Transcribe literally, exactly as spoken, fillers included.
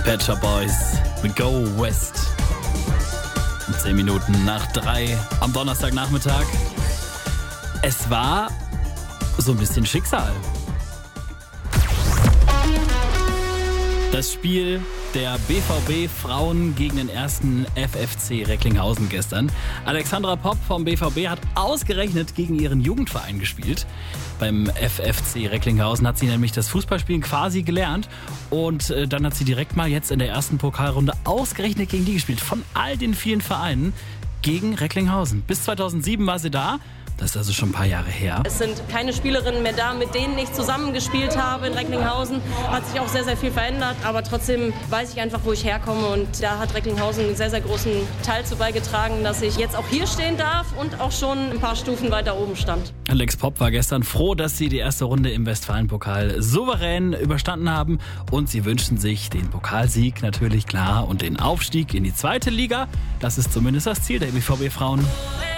Die Pet Shop Boys, We Go West. Zehn Minuten nach drei am Donnerstagnachmittag. Es war so ein bisschen Schicksal. Das Spiel der B V B-Frauen gegen den ersten F F C Recklinghausen gestern. Alexandra Popp vom B V B hat ausgerechnet gegen ihren Jugendverein gespielt. Beim F F C Recklinghausen hat sie nämlich das Fußballspielen quasi gelernt. Und äh, dann hat sie direkt mal jetzt in der ersten Pokalrunde ausgerechnet gegen die gespielt. Von all den vielen Vereinen gegen Recklinghausen. Bis zweitausendsieben war sie da. Das ist also schon ein paar Jahre her. Es sind keine Spielerinnen mehr da, mit denen ich zusammengespielt habe in Recklinghausen. Hat sich auch sehr, sehr viel verändert. Aber trotzdem weiß ich einfach, wo ich herkomme. Und da hat Recklinghausen einen sehr, sehr großen Teil zu beigetragen, dass ich jetzt auch hier stehen darf und auch schon ein paar Stufen weiter oben stand. Alex Popp war gestern froh, dass sie die erste Runde im Westfalenpokal souverän überstanden haben. Und sie wünschen sich den Pokalsieg natürlich klar und den Aufstieg in die zweite Liga. Das ist zumindest das Ziel der B V B-Frauen.